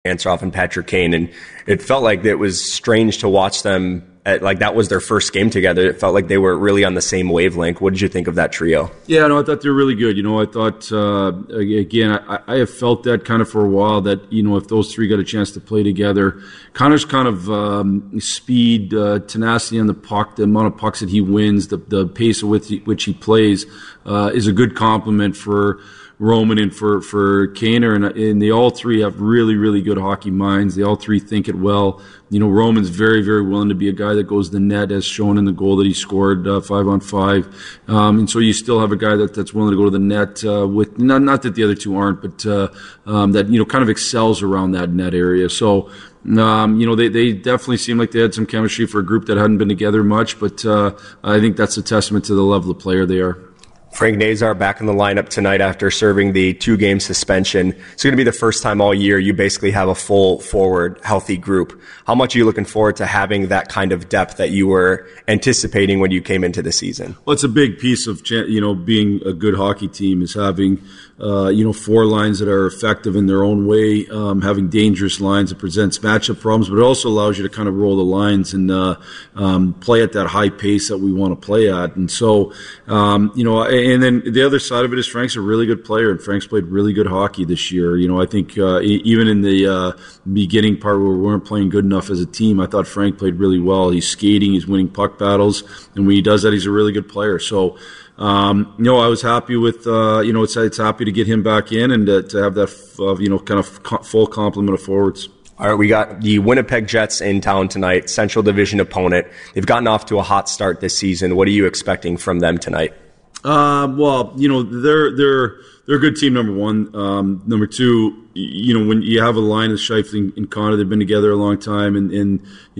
Antroff and Patrick Kane, and it felt like it was strange to watch them like that was their first game together. It felt like they were really on the same wavelength. What did you think of that trio? Yeah, no, I thought they were really good. I thought, again, I have felt that kind of for a while that, if those three got a chance to play together, Connor's kind of speed, tenacity on the puck, the amount of pucks that he wins, the pace with which he plays is a good complement for Roman and for Kaner, and they all three have really, really good hockey minds. They all three think it well. Roman's very, very willing to be a guy that goes to the net, as shown in the goal that he scored 5-on-5. And so you still have a guy that's willing to go to the net with not that the other two aren't, but that kind of excels around that net area. So they definitely seem like they had some chemistry for a group that hadn't been together much. But I think that's a testament to the level of player they are. Frank Nazar back in the lineup tonight after serving the 2-game suspension. It's going to be the first time all year you basically have a full forward, healthy group. How much are you looking forward to having that kind of depth that you were anticipating when you came into the season? Well, it's a big piece of being a good hockey team is having four lines that are effective in their own way, having dangerous lines that presents matchup problems, but it also allows you to kind of roll the lines and play at that high pace that we want to play at. And so, and then the other side of it is Frank's a really good player, and Frank's played really good hockey this year. I think even in the beginning part where we weren't playing good enough as a team, I thought Frank played really well. He's skating, he's winning puck battles, and when he does that, he's a really good player. So, I was happy with, it's happy to get him back in and to have that, kind of full complement of forwards. All right, we got the Winnipeg Jets in town tonight, Central Division opponent. They've gotten off to a hot start this season. What are you expecting from them tonight? Well, they're a good team, number one. Number two, when you have a line of Scheifele and Connor, they've been together a long time, and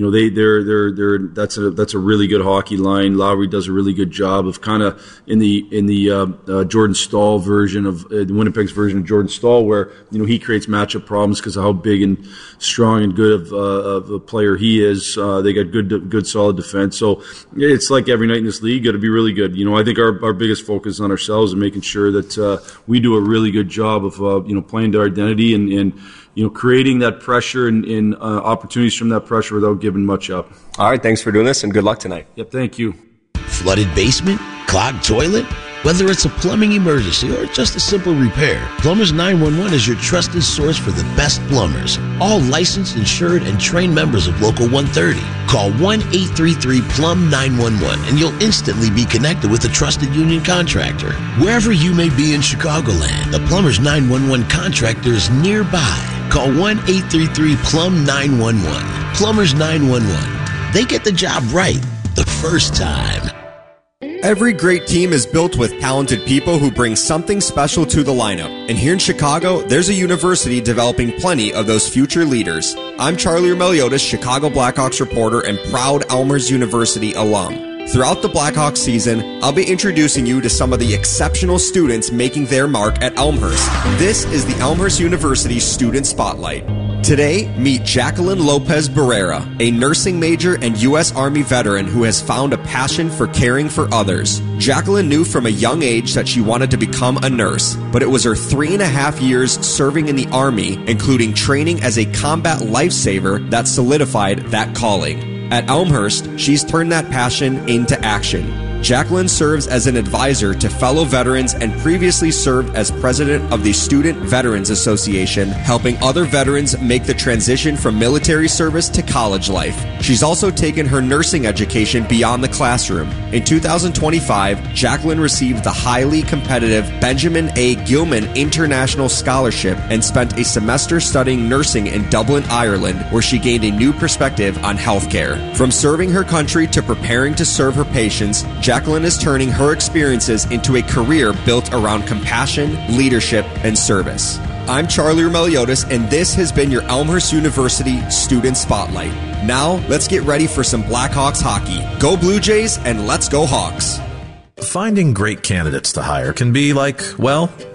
that's a really good hockey line. Lowry does a really good job of kind of in the Jordan Staal version of Winnipeg's version of Jordan Staal, where he creates matchup problems because of how big and strong and good of a player he is. They got good solid defense. So it's like every night in this league, got to be really good. I think our biggest focus is on ourselves and making sure that we do a really good job of playing to our identity and creating that pressure and opportunities from that pressure without giving much up. All right, thanks for doing this, and good luck tonight. Yep, thank you. Flooded basement? Clogged toilet? Whether it's a plumbing emergency or just a simple repair, Plumbers 911 is your trusted source for the best plumbers. All licensed, insured, and trained members of Local 130. Call 1-833-PLUM-911 and you'll instantly be connected with a trusted union contractor. Wherever you may be in Chicagoland, the Plumbers 911 contractor is nearby. Call 1-833-PLUM-911. Plumbers 911. They get the job right the first time. Every great team is built with talented people who bring something special to the lineup. And here in Chicago, there's a university developing plenty of those future leaders. I'm Charlie Meliodas, Chicago Blackhawks reporter and proud Elmhurst University alum. Throughout the Blackhawks season, I'll be introducing you to some of the exceptional students making their mark at Elmhurst. This is the Elmhurst University Student Spotlight. Today, meet Jacqueline Lopez Barrera, a nursing major and U.S. Army veteran who has found a passion for caring for others. Jacqueline knew from a young age that she wanted to become a nurse, but it was her 3.5 years serving in the Army, including training as a combat lifesaver, that solidified that calling. At Elmhurst, she's turned that passion into action. Jacqueline serves as an advisor to fellow veterans and previously served as president of the Student Veterans Association, helping other veterans make the transition from military service to college life. She's also taken her nursing education beyond the classroom. In 2025, Jacqueline received the highly competitive Benjamin A. Gilman International Scholarship and spent a semester studying nursing in Dublin, Ireland, where she gained a new perspective on healthcare. From serving her country to preparing to serve her patients, Jacqueline is turning her experiences into a career built around compassion, leadership, and service. I'm Charlie Meliodas, and this has been your Elmhurst University Student Spotlight. Now, let's get ready for some Blackhawks hockey. Go Blue Jays, and let's go Hawks. Finding great candidates to hire can be like, well,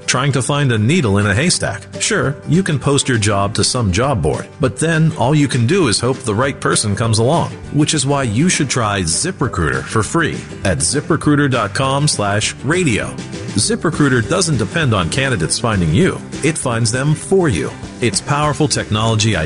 trying to find a needle in a haystack. Sure, you can post your job to some job board, but then all you can do is hope the right person comes along, which is why you should try ZipRecruiter for free at ZipRecruiter.com/radio. ZipRecruiter doesn't depend on candidates finding you. It finds them for you. Its powerful technology